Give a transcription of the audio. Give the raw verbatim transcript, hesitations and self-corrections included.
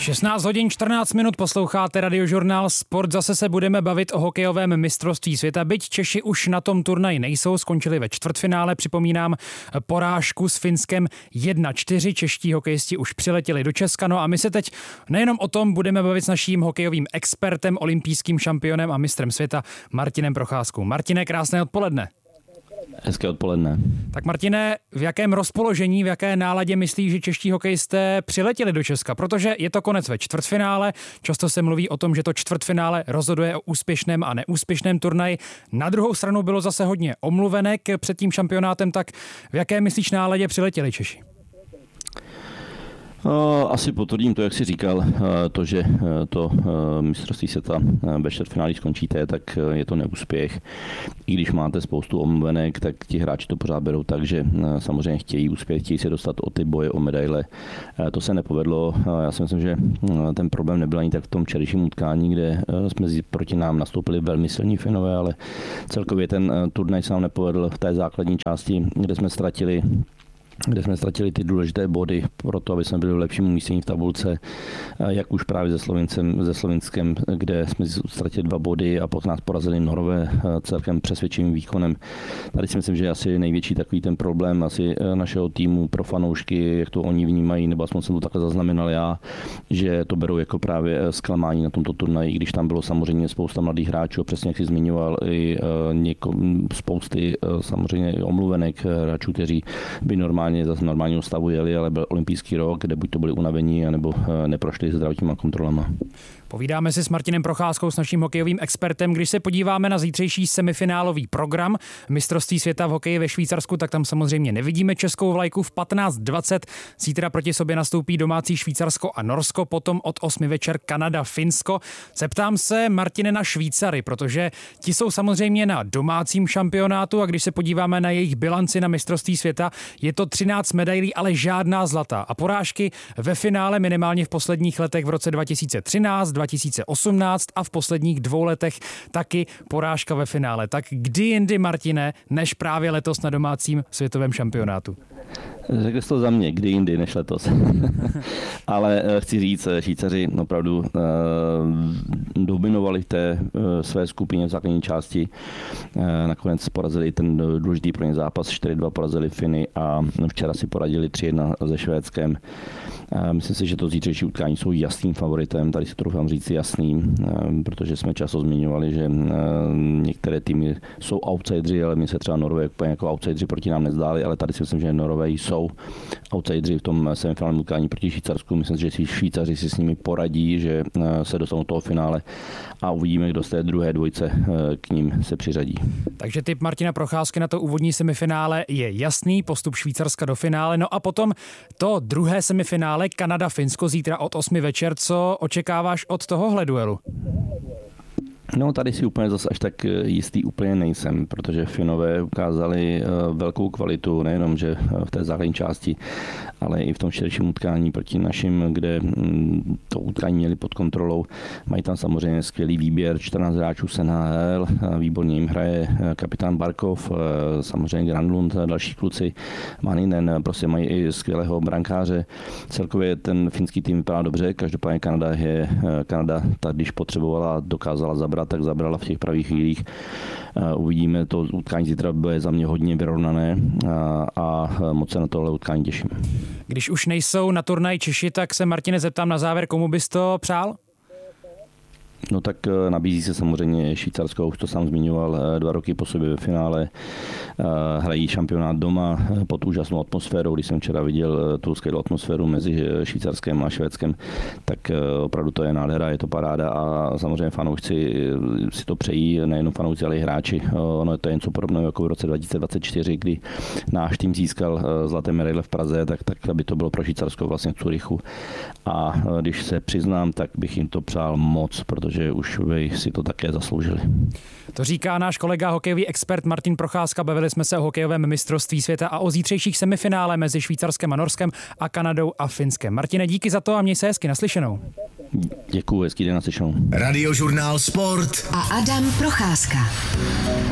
šestnáct hodin čtrnáct minut posloucháte Radiožurnál Sport. Zase se budeme bavit o hokejovém mistrovství světa. Byť Češi už na tom turnaji nejsou, skončili ve čtvrtfinále. Připomínám porážku s Finskem jedna čtyři. Čeští hokejisti už přiletěli do Česka. No a my se teď nejenom o tom budeme bavit s naším hokejovým expertem, olympijským šampionem a mistrem světa Martinem Procházkou. Martine, krásné odpoledne. Hezké odpoledne. Tak Martine, v jakém rozpoložení, v jaké náladě myslíš, že čeští hokejisté přiletěli do Česka? Protože je to konec ve čtvrtfinále, často se mluví o tom, že to čtvrtfinále rozhoduje o úspěšném a neúspěšném turnaji. Na druhou stranu bylo zase hodně omluvenek před tím šampionátem, tak v jaké myslíš náladě přiletěli Češi? Asi potvrdím to, jak jsi říkal, to, že to mistrovství světa ve čtvrtfinále skončíte, tak je to neúspěch. I když máte spoustu omluvenek, tak ti hráči to pořád berou tak, že samozřejmě chtějí úspěch, chtějí se dostat o ty boje, o medaile. To se nepovedlo. Já si myslím, že ten problém nebyl ani tak v tom včerejším utkání, kde jsme proti nám nastoupili velmi silní Finové, ale celkově ten turnaj se nám nepovedl v té základní části, kde jsme ztratili kde jsme ztratili ty důležité body pro to, aby jsme byli v lepším umístění v tabulce, jak už právě ze Slovincem, ze Slovinskem, kde jsme ztratili dva body a pak nás porazili Norové celkem přesvědčivým výkonem. Tady si myslím, že asi největší takový ten problém asi našeho týmu pro fanoušky, jak to oni vnímají, nebo aspoň jsem to takhle zaznamenal já, že to berou jako právě zklamání na tomto turnaji, i když tam bylo samozřejmě spousta mladých hráčů, přesně jak jsi zmiňoval, i něko, spousty samozřejmě omluvenek hráčů, kteří by normálně zase normálního stavu jeli, ale byl olympijský rok, kde buď to byli unavení, anebo neprošli zdravotníma kontrolama. Povídáme si s Martinem Procházkou, s naším hokejovým expertem. Když se podíváme na zítřejší semifinálový program mistrovství světa v hokeji ve Švýcarsku, tak tam samozřejmě nevidíme českou vlajku. V patnáct dvacet zítra proti sobě nastoupí domácí Švýcarsko a Norsko, potom od osmi večer Kanada, Finsko. Zeptám se, Martine, na Švýcary, protože ti jsou samozřejmě na domácím šampionátu a když se podíváme na jejich bilanci na mistrovství světa, je to třináct medailí, ale žádná zlatá. A porážky ve finále minimálně v posledních letech v roce dva tisíce třináct, dva tisíce osmnáct a v posledních dvou letech taky porážka ve finále. Tak kdy jindy, Martine, než právě letos na domácím světovém šampionátu? Řekl jsi to za mě, kdy jindy než letos. Ale chci říct, Švýcaři opravdu uh, dominovali v té uh, své skupině v základní části. Uh, nakonec porazili ten důležitý pro ně zápas, čtyři dva porazili Finy a včera si poradili tři jedna se Švédskem. Uh, myslím si, že to zítřejší utkání jsou jasným favoritem, tady si troufám říct jasným, uh, protože jsme často zmiňovali, že uh, některé týmy jsou outsideri, ale my se třeba Norové jako outsideri proti nám nezdáli, ale tady si myslím, že Norové jsou jsou outsideri v tom semifinálním utkání proti Švýcarsku. Myslím si, že si Švýcaři si s nimi poradí, že se dostanou do toho finále a uvidíme, kdo z té druhé dvojce k ním se přiřadí. Takže tip Martina Procházky na to úvodní semifinále je jasný, postup Švýcarska do finále. No a potom to druhé semifinále Kanada-Finsko zítra od osmi večer. Co očekáváš od tohohle duelu? No, tady si úplně zase až tak jistý úplně nejsem, protože Finové ukázali velkou kvalitu, nejenom že v té základní části, ale i v tom širším utkání proti našim, kde to utkání měli pod kontrolou. Mají tam samozřejmě skvělý výběr, čtrnáct hráčů z N H L, výborně jim hraje kapitán Barkov, samozřejmě Granlund, další kluci, Maninen, prostě mají i skvělého brankáře. Celkově ten finský tým vypadá dobře, každopádně Kanada je, Kanada, ta, když potřebovala, dokázala zabrat, tak zabrala v těch pravých chvílích. Uvidíme, to utkání zítra bude za mě hodně vyrovnané a, a moc se na tohle utkání těším. Když už nejsou na turnaji Češi, tak se, Martine, zeptám na závěr, komu bys to přál? No tak nabízí se samozřejmě Švýcarsko, už to sám zmiňoval, dva roky po sobě ve finále. Hrají šampionát doma pod úžasnou atmosférou. Když jsem včera viděl tu skvělou atmosféru mezi Švýcarskem a Švédskem, tak opravdu to je nádhera, je to paráda a samozřejmě fanoušci si to přejí, nejenom fanoušci, ale i hráči. Ono je to něco podobného jako v roce dva tisíce dvacet čtyři, kdy náš tým získal zlaté medaile v Praze, tak, tak by to bylo pro Švýcarsko vlastně v Curychu. A když se přiznám, tak bych jim to přál moc, protože že už by si to také zasloužili. To říká náš kolega hokejový expert Martin Procházka. Bavili jsme se o hokejovém mistrovství světa a o zítřejších semifinále mezi Švýcarskem a Norskem a Kanadou a Finskem. Martine, díky za to a měj se hezky, naslyšenou. Děkuju, hezký den, naslyšenou. Radiožurnál Sport a Adam Procházka.